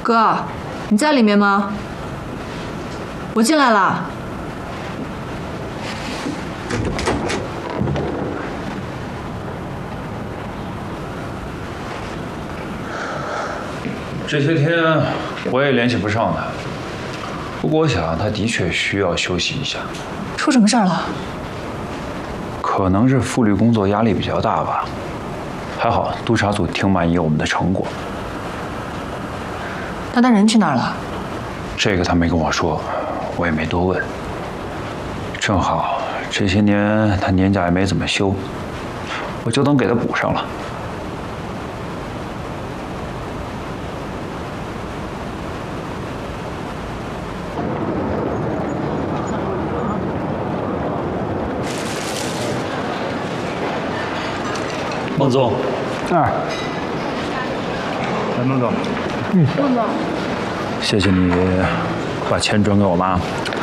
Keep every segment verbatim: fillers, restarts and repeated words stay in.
哥，你在里面吗？我进来了。 这些天我也联系不上他，不过我想他的确需要休息一下。 出什么事儿了？ 可能是副律工作压力比较大吧。还好督察组挺满意我们的成果。 那他人去哪儿了？ 这个他没跟我说，我也没多问。正好这些年他年假也没怎么休，我就当给他补上了。孟总， 哎，来，孟总， 嗯，孟总， 谢谢你把钱转给我妈。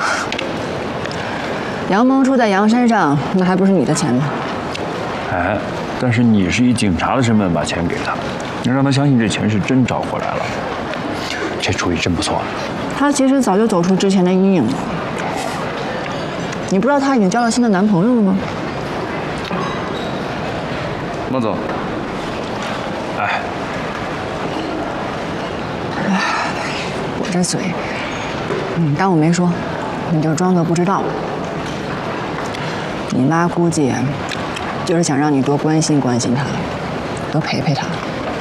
杨萌住在杨山上，那还不是你的钱吗？ 哎，但是你是以警察的身份把钱给他，能让他相信这钱是真找回来了，这主意真不错。 他其实早就走出之前的阴影了。你不知道他已经交了新的男朋友了吗？ 孟总，哎， 哎，我这嘴，你当我没说，你就装作不知道。你妈估计就是想让你多关心关心她，多陪陪她。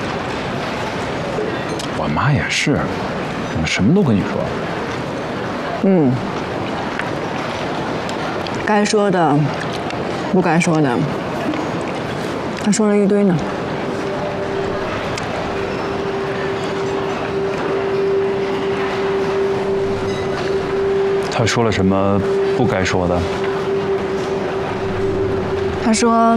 我妈也是，什么都跟你说。 嗯，该说的，不该说的。他说了一堆呢。 他说了什么不该说的？ 他说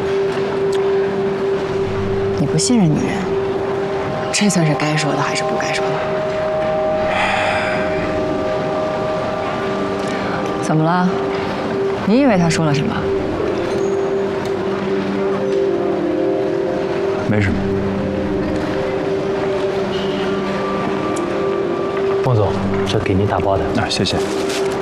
你不信任女人，这算是该说的还是不该说的？怎么了？你以为他说了什么？ 没什么。 孟总，这给您打包的。 啊，谢谢。